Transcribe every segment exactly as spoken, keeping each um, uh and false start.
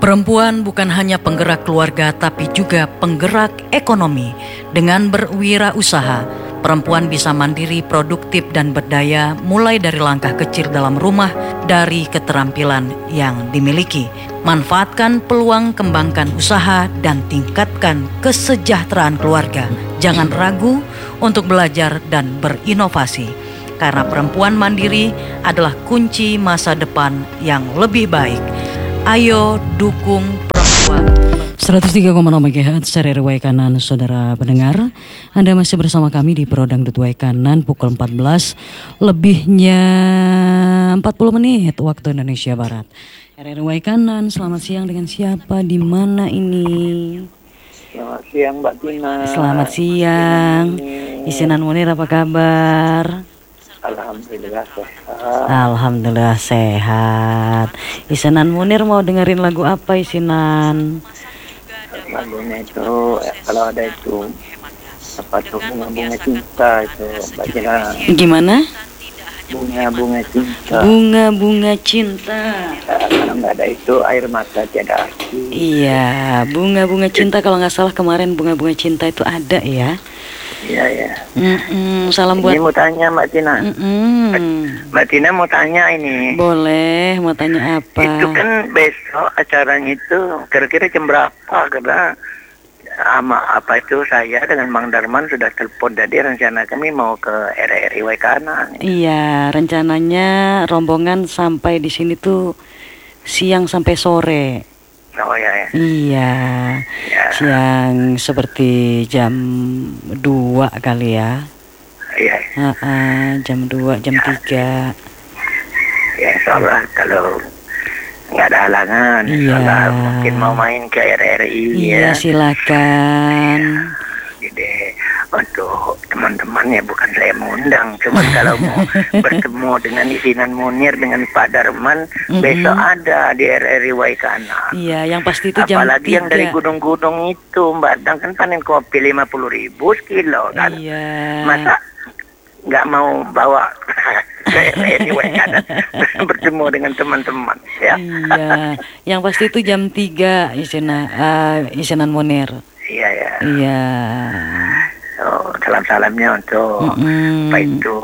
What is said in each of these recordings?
Perempuan bukan hanya penggerak keluarga tapi juga penggerak ekonomi. Dengan berwirausaha, perempuan bisa mandiri, produktif dan berdaya mulai dari langkah kecil dalam rumah dari keterampilan yang dimiliki. Manfaatkan peluang, kembangkan usaha dan tingkatkan kesejahteraan keluarga. Jangan ragu untuk belajar dan berinovasi. Karena perempuan mandiri adalah kunci masa depan yang lebih baik. Ayo dukung perempuan. seratus tiga koma nol megahertz R R W Kanan, saudara pendengar. Anda masih bersama kami di Prodang W Kanan pukul empat belas lebihnya empat puluh menit waktu Indonesia Barat. R R W Kanan, selamat siang, dengan siapa, di mana ini? Selamat siang Mbak Tina. Selamat siang. Isinan Munir, apa kabar? Alhamdulillah sehat. Alhamdulillah sehat. Isinan Munir mau dengerin lagu apa, Isinan? Lagunya itu eh, kalau ada itu apa tuh bunga-bunga cinta itu Mbak Tina. Gimana? Bunga-bunga cinta. Bunga-bunga cinta. Nah, kalau nggak ada itu air mata tiada arti. Iya, bunga-bunga cinta, kalau nggak salah kemarin bunga-bunga cinta itu ada ya. Iya ya. Mm-mm, salam buat. Ini mau tanya Mbak Tina. Mm-mm. Mbak Tina mau tanya ini. Boleh, mau tanya apa? Itu kan besok acaranya itu kira-kira jam berapa? Karena sama apa itu saya dengan Mang Darman sudah telepon, jadi rencana kami mau ke R R I W Kanan. Iya, rencananya rombongan sampai di sini tuh siang sampai sore. Oh ya ya. Iya, Ya. siang seperti jam dua kali ya. Iya. Uh-uh, jam dua, jam tiga. Ya insya Allah kalau nggak ada halangan, insya Allah Iya. mungkin mau main ke R R I Iya, ya. silakan. Jadi untuk teman-teman ya, bukan saya mengundang, cuma kalau mau bertemu dengan Isinan Munir dengan Pak Darman, Mm-mm. besok ada di R R I W Kanan. Iya, yang pasti itu jam Apalagi yang dari tiga. gunung-gunung itu, Mbak Dang kan panen kopi lima puluh ribu sekilo kan. Iya. Masa nggak mau bawa ke R R I W Kanan bertemu dengan teman-teman ya. Iya, yang pasti itu jam tiga Isina, uh, Isinan Munir. Iya ya. Iya. Oh, salam-salamnya untuk Mm-mm. apa itu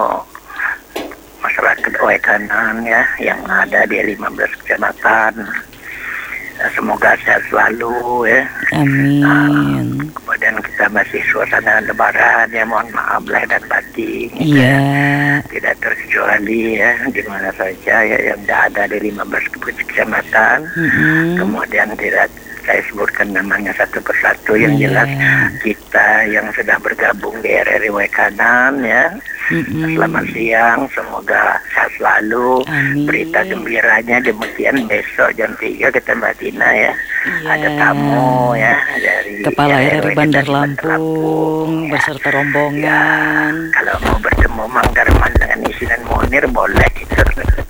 masyarakat W Kanan ya yang ada di lima belas kecamatan. Semoga sehat selalu ya. Amin. Kemudian kita masih suasana lebaran ya, mohon maaf lahir dan batin. Iya. Tidak terkecuali ya di mana saja ya yang ada di lima belas kecamatan. Mm-mm. Kemudian tidak saya sebutkan namanya satu persatu, yang Iya. jelas kita yang sudah bergabung di R R I W Kanan ya. Mm-mm. Selamat siang, semoga sehat selalu. Amin. Berita gembiranya demikian, besok jam tiga kita Mbak Tina ya. Iya. Ada tamu ya dari Kepala R R I Bandar kita di Lampung ya. beserta rombongan. Kalau mau bertemu Mang Darman dengan Isinan Munir boleh gitu.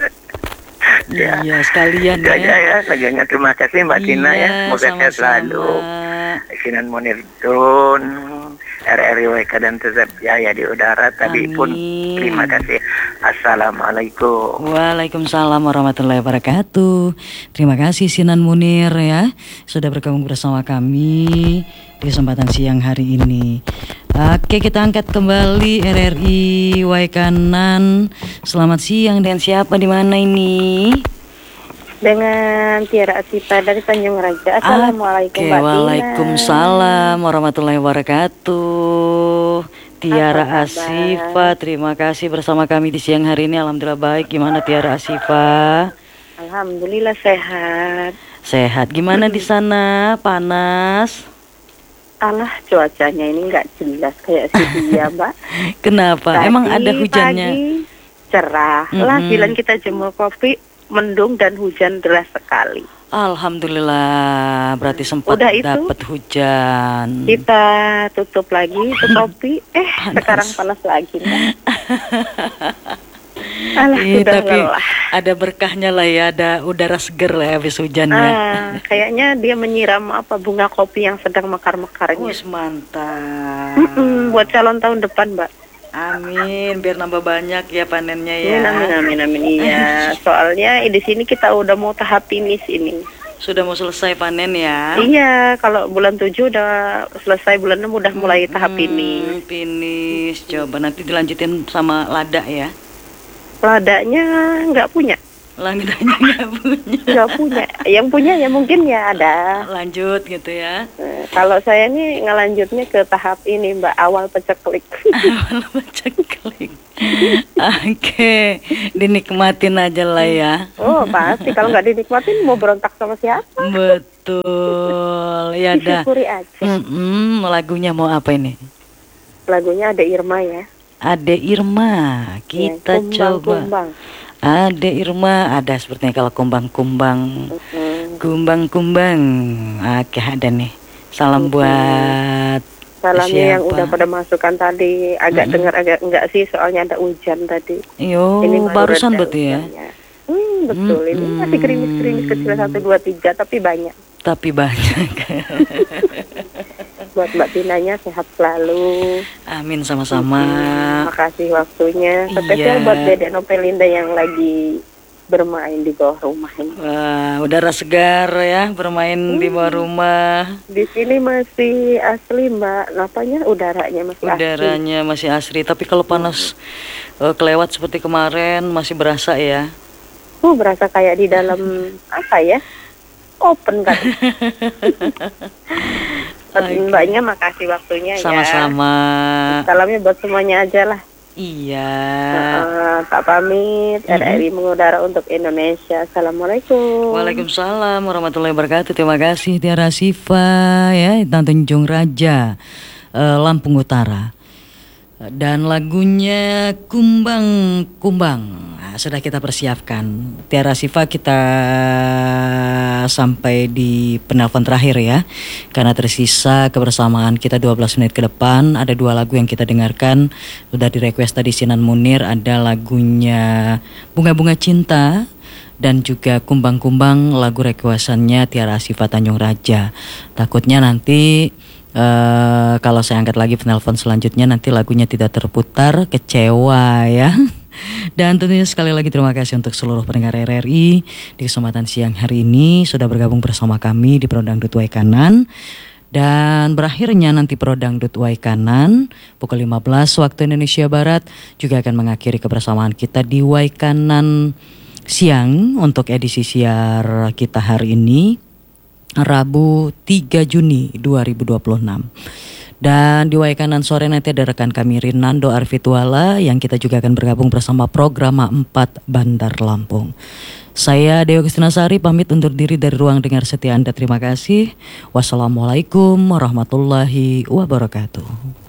Ya. Iya, sekalian Itu aja ya. ya, segalanya terima kasih Mbak Tina ya. Iya, Semoga sehat sama-sama. selalu. Isinan Munir Tun, R R I W Kanan tetap jaya di udara. Tadi pun Amin. terima kasih. Assalamualaikum. Waalaikumsalam warahmatullahi wabarakatuh. Terima kasih Sinan Munir ya, sudah bergabung bersama kami di kesempatan siang hari ini. Oke, kita angkat kembali R R I W Kanan. Selamat siang, dengan siapa, di mana ini? Dengan Tiara Asifa dari Tanjung Raja. Assalamualaikum Oke, Mbak Tina. waalaikumsalam warahmatullahi wabarakatuh. Tiara Apa kabar? Asifa, terima kasih bersama kami di siang hari ini. Alhamdulillah baik. Gimana Tiara Asifa? Alhamdulillah sehat. Sehat. Gimana di sana? Panas? Alah, cuacanya ini nggak jelas kayak si dia, Mbak. Kenapa? Tadi Emang ada hujannya? Pagi cerah. Lah, Mm-mm. bilang kita jemur kopi, mendung dan hujan deras sekali. Alhamdulillah, berarti sempat Udah itu? dapat hujan. Kita tutup lagi itu kopi, eh Panas. sekarang panas lagi, Mbak. Alah, Ih, sudah tapi lelah. ada berkahnya lah ya, ada udara seger lah ya habis hujannya. Ah, kayaknya dia menyiram apa bunga kopi yang sedang mekar-mekarnya. Wes mantap. Mm-mm, buat calon tahun depan, Mbak. Amin, biar nambah banyak ya panennya ya. Amin, amin, amin, amin. Iya, soalnya di sini kita udah mau tahap finish ini. Sudah mau selesai panen ya? Iya, kalau bulan tujuh udah selesai, bulan enam udah mulai tahap ini. Hmm, finish. Coba nanti dilanjutin sama lada ya. Ladanya nggak punya, Ladanya nggak punya. nggak punya. Yang punya ya mungkin ya ada. Lanjut gitu ya. Eh, Kalau saya nih ngelanjutnya ke tahap ini Mbak, awal peceklik. Awal peceklik. Oke, dinikmatin aja lah ya. Oh pasti, kalau nggak dinikmatin mau berontak sama siapa? Betul. Ya dah. Disyukuri aja. Mm-mm, lagunya mau apa ini? Lagunya ada Irma ya. Ade Irma. Kita Ya, kumbang, coba. kumbang. Ade Irma ada sepertinya kalau kumbang-kumbang. Mm-mm. Kumbang-kumbang. Oke, ada nih. Salam Mm-mm. buat Salamnya yang siapa? udah pada masukkan tadi, agak Mm-mm. dengar agak enggak sih, soalnya ada hujan tadi. Yo, Ini baru barusan reda berarti ya. hujannya. Hmm, betul. Ini Mm-mm. masih gerimis-gerimis kecil satu dua tiga tapi banyak. Tapi banyak. Buat Mbak Tinanya sehat selalu. Amin sama-sama. Hmm, makasih waktunya. Spesial Iya. buat Dedek Nopelinda yang lagi bermain di bawah rumah ini. Wah, udara segar ya bermain di bawah rumah. Di sini masih asli Mbak, apanya udaranya masih asli. Udaranya masih asri, tapi kalau panas eh, kelewat seperti kemarin masih berasa ya. Oh, berasa kayak di dalam apa ya? Open kan. Buat Oke. Mbaknya makasih waktunya ya. Sama-sama. Salamnya buat semuanya aja lah. Iya. Uh, tak pamit, R R I mengudara untuk Indonesia. Assalamualaikum. Waalaikumsalam warahmatullahi wabarakatuh. Terima kasih Tiara Siva ya, Tanjung Raja, eh, Lampung Utara. Dan lagunya Kumbang Kumbang nah, sudah kita persiapkan. Tiara Siva, kita sampai di penelpon terakhir ya, karena tersisa kebersamaan kita dua belas menit ke depan. Ada dua lagu yang kita dengarkan, sudah di request tadi Sinan Munir. Ada lagunya Bunga-Bunga Cinta dan juga Kumbang-Kumbang, lagu requestannya Tiara Siva Tanjung Raja. Takutnya nanti Uh, kalau saya angkat lagi penelpon selanjutnya nanti lagunya tidak terputar, kecewa ya. Dan tentunya sekali lagi terima kasih untuk seluruh pendengar R R I di kesempatan siang hari ini sudah bergabung bersama kami di Prodangdut Waikanan. Dan berakhirnya nanti Prodangdut Waikanan pukul lima belas waktu Indonesia Barat juga akan mengakhiri kebersamaan kita di Waikanan siang untuk edisi siar kita hari ini, Rabu tiga Juni dua ribu dua puluh enam. Dan di Waikanan sore nanti ada rekan kami Rinando Arfituala yang kita juga akan bergabung bersama program empat Bandar Lampung. Saya Dewa Kristinasari pamit undur diri dari ruang dengar setia Anda. Terima kasih. Wassalamualaikum warahmatullahi wabarakatuh.